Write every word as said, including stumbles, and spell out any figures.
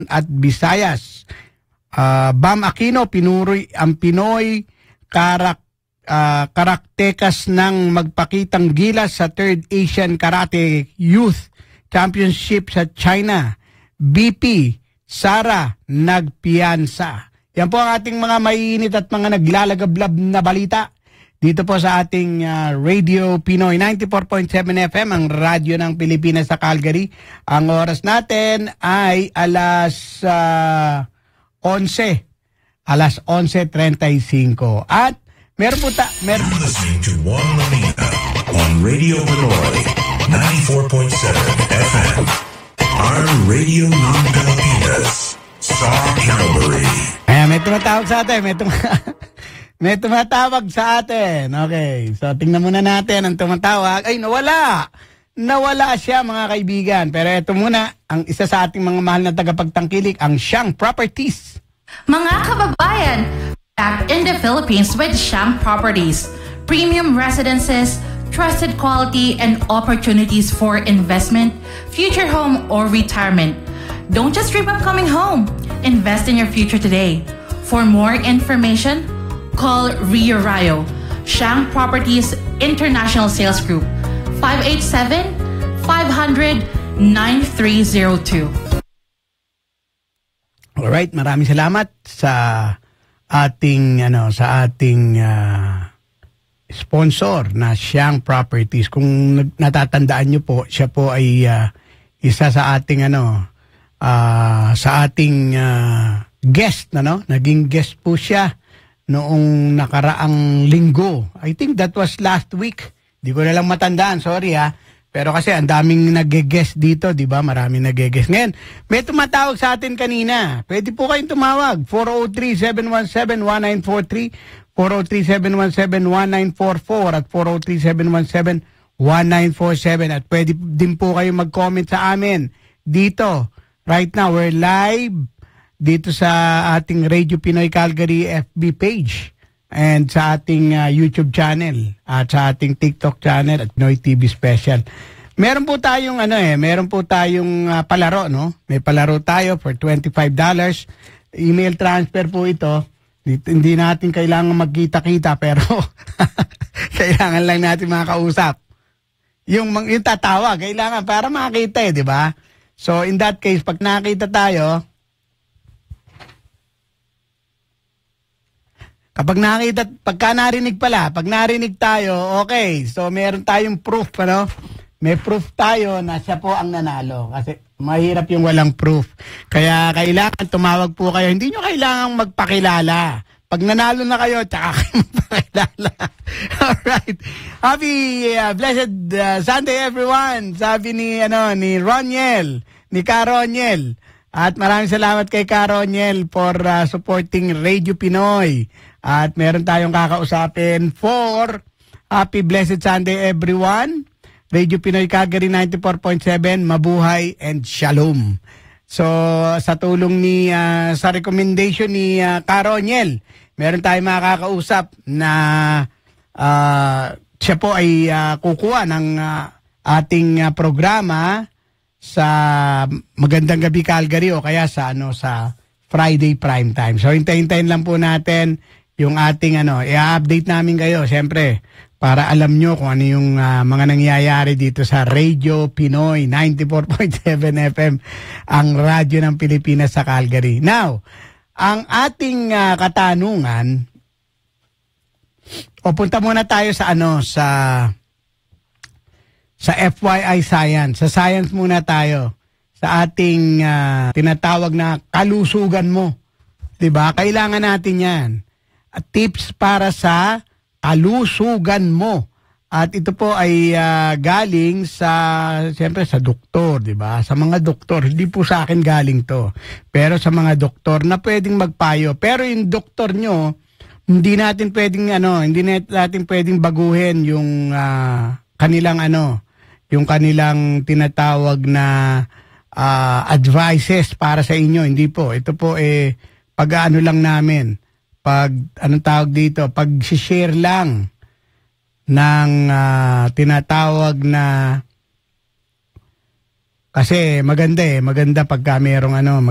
at Visayas. Uh, Bam Aquino, pinuri ang Pinoy karak, uh, karaktekas ng magpakitang gilas sa third Asian Karate Youth Championship sa China. B P, Sara, nagpiyansa. Yan po ang ating mga mainit at mga naglalagablab na balita dito po sa ating uh, Radio Pinoy ninety-four point seven F M, ang radyo ng Pilipinas sa Calgary. Ang oras natin ay alas uh, onse. Alas onse trentacinco. At meron po ta... Meron... You're listening to Juan Manita on Radio Pinoy ninety-four point seven F M. Our Radio ng Pilipinas sa Calgary. Ayan, may tumatawag sa atin. May tumatawag. May tumatawag sa atin. Okay. So, tingnan muna natin ang tumatawag. Ay, nawala. Nawala siya, mga kaibigan. Pero ito muna, ang isa sa ating mga mahal na tagapagtangkilik, ang Xiang Properties. Mga kababayan, back in the Philippines with Xiang Properties. Premium residences, trusted quality, and opportunities for investment, future home, or retirement. Don't just dream of coming home. Invest in your future today. For more information, call Rio Rayo, Xiang Properties International Sales Group, five eight seven, five hundred, nine three zero two. Alright, maraming salamat sa ating ano sa ating uh, sponsor na Xiang Properties. Kung natatandaan niyo po, siya po ay uh, isa sa ating ano uh, sa ating uh, guest, ano? Naging guest po siya noong nakaraang linggo. I think that was last week. Di ko na lang matandaan, sorry ha. Pero kasi ang daming nag-guest dito, di ba? Maraming nag-guest. Ngayon, may tumatawag sa atin kanina. Pwede po kayong tumawag. four oh three, seven one seven, one nine four three, four oh three, seven one seven, one nine four four at four oh three, seven one seven, one nine four seven. At pwede din po kayong mag-comment sa amin dito. Right now, we're live dito sa ating Radio Pinoy Calgary F B page and sa ating uh, YouTube channel at sa ating TikTok channel at Pinoy T V Special. Meron po tayong ano eh, meron po tayong uh, palaro, no? May palaro tayo for twenty-five dollars. Email transfer po ito. Hindi natin kailangan magkita-kita pero kailangan lang natin makausap. Yung yung tatawa, kailangan para makita eh, di ba? So in that case, pag nakita tayo, kapag nakita, pagka narinig pala, pag narinig tayo, okay, so meron tayong proof, ano? May proof tayo na siya po ang nanalo. Kasi mahirap yung walang proof. Kaya kailangan tumawag po kayo. Hindi nyo kailangang magpakilala. Pag nanalo na kayo, tsaka kayo magpakilala. Alright. Happy, uh, blessed uh, Sunday everyone. Sabi ni, ano, ni Roniel, ni Caroniel. At maraming salamat kay Caroniel for uh, supporting Radio Pinoy. At meron tayong kakausapin for Happy Blessed Sunday everyone. Radio Pinoy Calgary ninety-four point seven, mabuhay and shalom. So sa tulong ni, uh, sa recommendation ni uh, Caroniel, meron tayong makakausap na uh, siya po ay uh, kukuha ng uh, ating uh, programa sa Magandang Gabi Calgary o kaya sa ano sa Friday prime time. So hintayin-hintayin lang po natin yung ating ano, i-update namin kayo siyempre para alam nyo kung ano yung uh, mga nangyayari dito sa Radio Pinoy ninety-four point seven F M, ang radyo ng Pilipinas sa Calgary. Now, ang ating uh, katanungan, o punta muna tayo sa ano sa sa F Y I Science. Sa science muna tayo. Sa ating uh, tinatawag na kalusugan mo. 'Di ba? Kailangan natin 'yan. At tips para sa kalusugan mo. At ito po ay uh, galing sa, siyempre sa doktor, di ba? Sa mga doktor, hindi po sa akin galing to. Pero sa mga doktor na pwedeng magpayo. Pero yung doktor nyo, hindi natin pwedeng, ano, hindi natin pwedeng baguhin yung uh, kanilang, ano, yung kanilang tinatawag na uh, advices para sa inyo. Hindi po. Ito po, eh, pag-ano lang namin. Pag, anong tawag dito, pag-share lang ng uh, tinatawag na, kasi maganda eh, maganda pagka merong ano,